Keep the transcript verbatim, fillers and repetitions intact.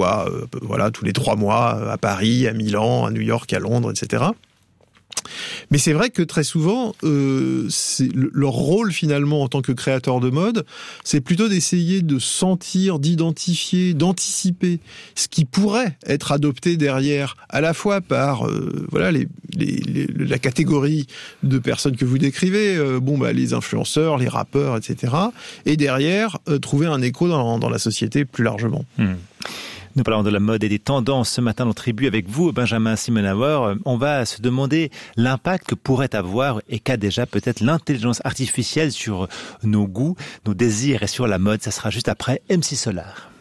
fois, euh, voilà, tous les trois mois, à Paris, à Milan, à New York, à Londres, et cetera. Mais c'est vrai que très souvent, euh, c'est, leur rôle finalement en tant que créateur de mode, c'est plutôt d'essayer de sentir, d'identifier, d'anticiper ce qui pourrait être adopté derrière, à la fois par euh, voilà les, les, les, la catégorie de personnes que vous décrivez, euh, bon bah les influenceurs, les rappeurs, et cetera. Et derrière, euh, trouver un écho dans, dans la société plus largement. Mmh. Nous parlons de la mode et des tendances ce matin dans Tribu avec vous, Benjamin Simenauer. On va se demander l'impact que pourrait avoir et qu'a déjà peut-être l'intelligence artificielle sur nos goûts, nos désirs et sur la mode. Ça sera juste après M C Solar.